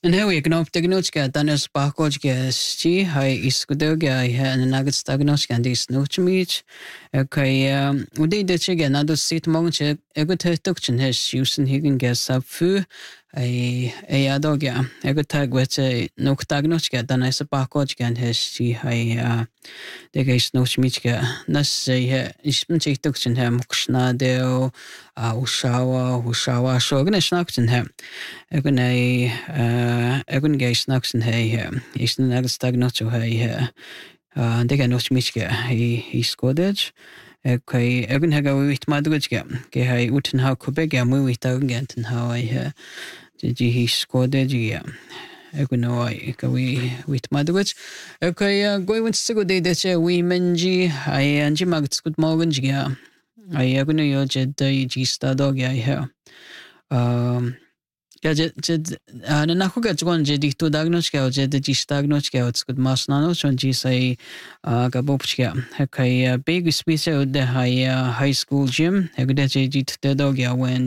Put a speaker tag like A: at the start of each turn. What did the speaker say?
A: Anyway, knop diagnostică, dar ne spacoge sti, hai iskudoge, hai nagat diagnostică dis nuchmich, kai udi de chege na do sit mong che egot tukchen hes usen higen ges up fu, ai adoge, egot tag wet nok diagnostică, dar ne spacoge hes sti, hai de ges nuchmich ge, nas he ispen che tukchen he mokshna deo, ushawa shogne snakchen he. Egun geis naksen hei is nagat diagnostică hei de diagnostică i skodej. Kai egun hega wit madrujge ke hai uten ha kubege mu wit agenten ha ai ji hi skodej egun oi ka wit madruj kai goi went sigo de che we menji ai anji mag skud morgen ji ai egun yo je de ji sta dog ai ha na nakuga jgon je dikto diagnostică je de ji diagnostică skud masnano chon ji sai ga bopchka kai big speech de high school gym egde je ji te dog ya wen